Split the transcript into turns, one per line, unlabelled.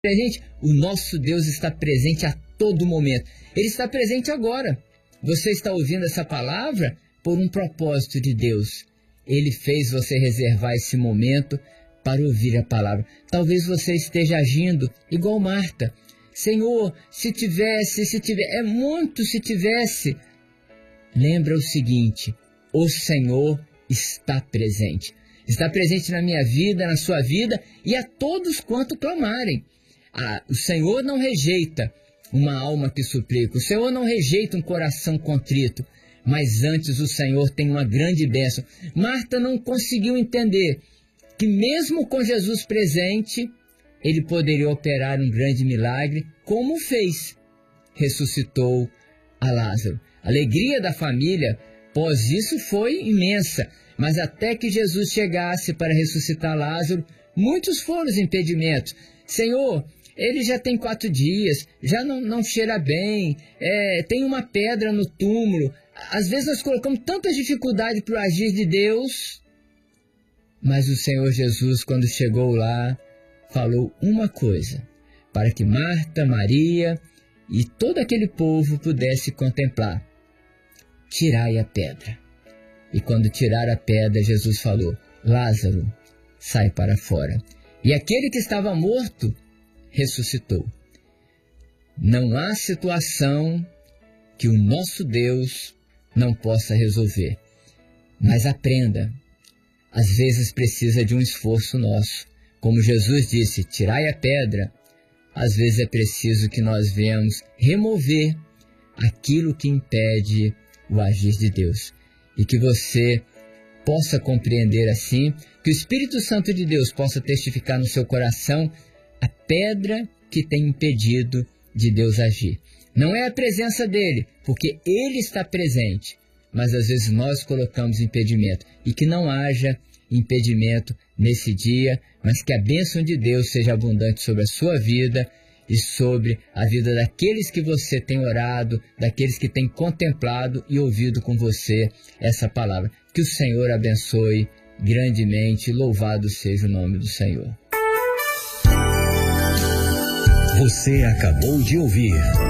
Gente, o nosso Deus está presente a todo momento. Ele está presente agora. Você está ouvindo essa palavra por um propósito de Deus. Ele fez você reservar esse momento para ouvir a palavra. Talvez você esteja agindo igual Marta. Senhor, se tivesse, é muito se tivesse. Lembra o seguinte, o Senhor está presente. Está presente na minha vida, na sua vida e a todos quanto clamarem. O Senhor não rejeita uma alma que suplica. O Senhor não rejeita um coração contrito. Mas antes o Senhor tem uma grande bênção. Marta não conseguiu entender que mesmo com Jesus presente, ele poderia operar um grande milagre, como fez. Ressuscitou a Lázaro. A alegria da família após isso foi imensa. Mas até que Jesus chegasse para ressuscitar Lázaro, muitos foram os impedimentos. Senhor, ele já tem 4 dias, já não cheira bem, tem uma pedra no túmulo. Às vezes nós colocamos tantas dificuldades para o agir de Deus, mas o Senhor Jesus, quando chegou lá, falou uma coisa, para que Marta, Maria e todo aquele povo pudesse contemplar. Tirai a pedra. E quando tiraram a pedra, Jesus falou, Lázaro, sai para fora. E aquele que estava morto, ressuscitou. Não há situação que o nosso Deus não possa resolver. Mas aprenda, às vezes precisa de um esforço nosso. Como Jesus disse, tirai a pedra. Às vezes é preciso que nós venhamos remover aquilo que impede o agir de Deus. E que você possa compreender assim, que o Espírito Santo de Deus possa testificar no seu coração a pedra que tem impedido de Deus agir. Não é a presença dele, porque ele está presente, mas às vezes nós colocamos impedimento. E que não haja impedimento nesse dia, mas que a bênção de Deus seja abundante sobre a sua vida e sobre a vida daqueles que você tem orado, daqueles que têm contemplado e ouvido com você essa palavra. Que o Senhor abençoe grandemente, louvado seja o nome do Senhor.
Você acabou de ouvir